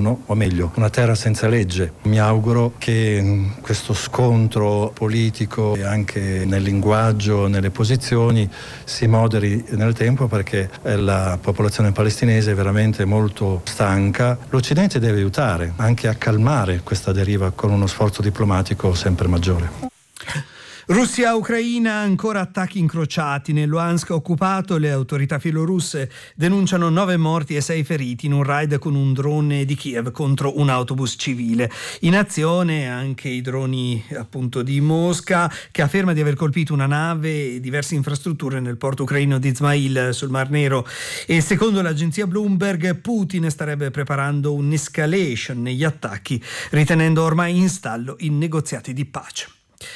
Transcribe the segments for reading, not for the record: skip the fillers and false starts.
nessuno, o meglio, una terra senza legge. Mi auguro che questo scontro politico e anche nel linguaggio, nelle posizioni, si moderi nel tempo, perché la popolazione palestinese è veramente molto stanca. L'Occidente deve aiutare anche a calmare questa deriva con uno sforzo diplomatico sempre maggiore. Russia-Ucraina, ancora attacchi incrociati. Nel Luhansk occupato le autorità filorusse denunciano 9 morti e 6 feriti in un raid con un drone di Kiev contro un autobus civile. In azione anche i droni appunto di Mosca, che afferma di aver colpito una nave e diverse infrastrutture nel porto ucraino di Izmail sul Mar Nero. E secondo l'agenzia Bloomberg, Putin starebbe preparando un'escalation negli attacchi, ritenendo ormai in stallo i negoziati di pace.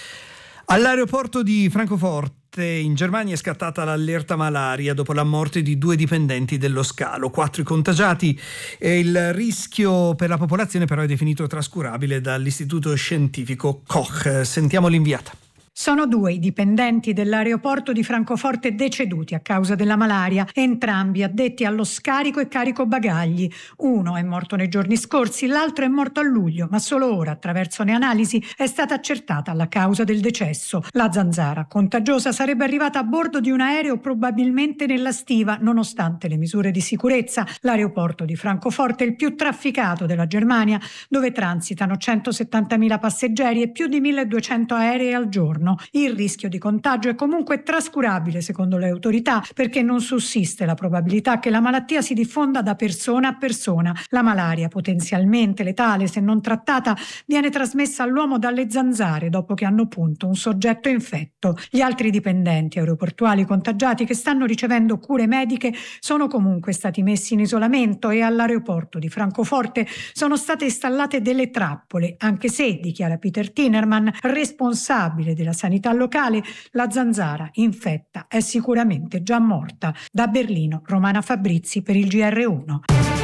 All'aeroporto di Francoforte in Germania è scattata l'allerta malaria dopo la morte di 2 dipendenti dello scalo, 4 i contagiati, e il rischio per la popolazione però è definito trascurabile dall'istituto scientifico Koch. Sentiamo l'inviata. Sono 2 i dipendenti dell'aeroporto di Francoforte deceduti a causa della malaria, entrambi addetti allo scarico e carico bagagli. Uno è morto nei giorni scorsi, l'altro è morto a luglio, ma solo ora, attraverso le analisi, è stata accertata la causa del decesso. La zanzara contagiosa sarebbe arrivata a bordo di un aereo probabilmente nella stiva, nonostante le misure di sicurezza. L'aeroporto di Francoforte è il più trafficato della Germania, dove transitano 170.000 passeggeri e più di 1.200 aerei al giorno. Il rischio di contagio è comunque trascurabile secondo le autorità, perché non sussiste la probabilità che la malattia si diffonda da persona a persona. La malaria, potenzialmente letale se non trattata, viene trasmessa all'uomo dalle zanzare dopo che hanno punto un soggetto infetto. Gli altri dipendenti aeroportuali contagiati che stanno ricevendo cure mediche sono comunque stati messi in isolamento e all'aeroporto di Francoforte sono state installate delle trappole, anche se, dichiara Peter Tinerman, responsabile della sanità locale, la zanzara infetta è sicuramente già morta. Da Berlino, Romana Fabrizi per il GR1.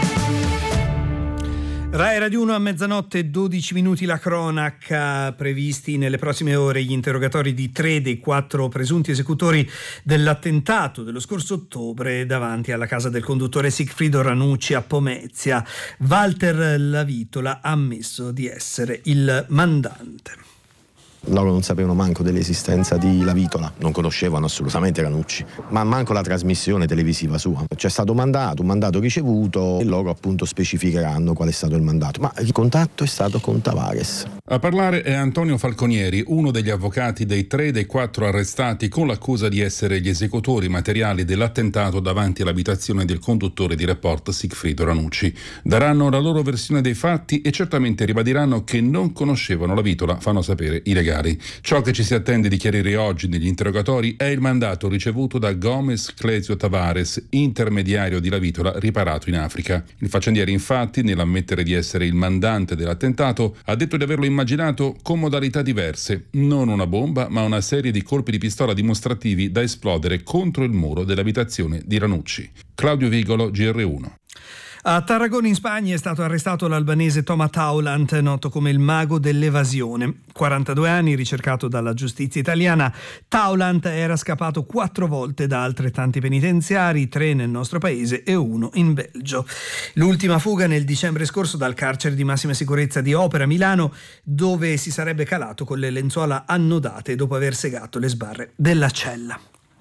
Rai Radio 1 a mezzanotte 12 minuti la cronaca. Previsti nelle prossime ore gli interrogatori di 3 dei 4 presunti esecutori dell'attentato dello scorso ottobre davanti alla casa del conduttore Sigfrido Ranucci a Pomezia. Walter Lavitola ha ammesso di essere il mandante. Loro non sapevano manco dell'esistenza di Lavitola, non conoscevano assolutamente Ranucci, ma manco la trasmissione televisiva sua. C'è stato un mandato ricevuto, e loro appunto specificheranno qual è stato il mandato, ma il contatto è stato con Tavares. A parlare è Antonio Falconieri, uno degli avvocati dei 3 dei 4 arrestati con l'accusa di essere gli esecutori materiali dell'attentato davanti all'abitazione del conduttore di Report Sigfrido Ranucci. Daranno la loro versione dei fatti e certamente ribadiranno che non conoscevano Lavitola, fanno sapere i legali. Ciò che ci si attende di chiarire oggi negli interrogatori è il mandato ricevuto da Gomez Clesio Tavares, intermediario di Lavitola riparato in Africa. Il faccendiere infatti, nell'ammettere di essere il mandante dell'attentato, ha detto di averlo immaginato con modalità diverse, non una bomba ma una serie di colpi di pistola dimostrativi da esplodere contro il muro dell'abitazione di Ranucci. Claudio Vigolo, GR1. A Tarragona in Spagna è stato arrestato l'albanese Toma Taulant, noto come il mago dell'evasione. 42 anni, ricercato dalla giustizia italiana, Taulant era scappato 4 volte da altrettanti penitenziari, 3 nel nostro paese e 1 in Belgio. L'ultima fuga nel dicembre scorso dal carcere di massima sicurezza di Opera, Milano, dove si sarebbe calato con le lenzuola annodate dopo aver segato le sbarre della cella.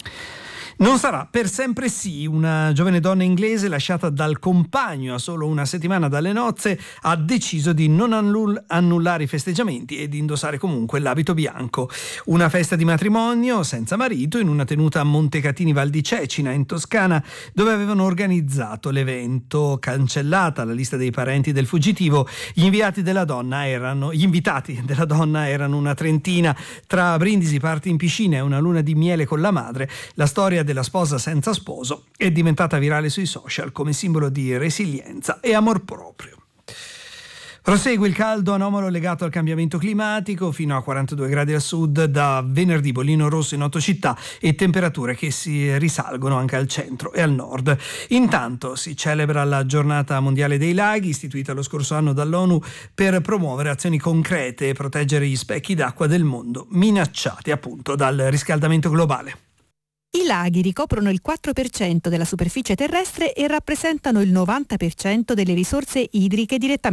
Non sarà per sempre sì. Una giovane donna inglese lasciata dal compagno a solo una settimana dalle nozze ha deciso di non annullare i festeggiamenti e di indossare comunque l'abito bianco. Una festa di matrimonio senza marito in una tenuta a Montecatini Val di Cecina in Toscana, dove avevano organizzato l'evento. Cancellata la lista dei parenti del fuggitivo, gli invitati della donna erano una trentina. Tra brindisi, party in piscina e una luna di miele con la madre, la storia della sposa senza sposo è diventata virale sui social come simbolo di resilienza e amor proprio. Prosegue il caldo anomalo legato al cambiamento climatico, fino a 42 gradi al sud da venerdì, bollino rosso in 8 città e temperature che si risalgono anche al centro e al nord. Intanto si celebra la giornata mondiale dei laghi, istituita lo scorso anno dall'ONU per promuovere azioni concrete e proteggere gli specchi d'acqua del mondo minacciati appunto dal riscaldamento globale. I laghi ricoprono il 4% della superficie terrestre e rappresentano il 90% delle risorse idriche direttamente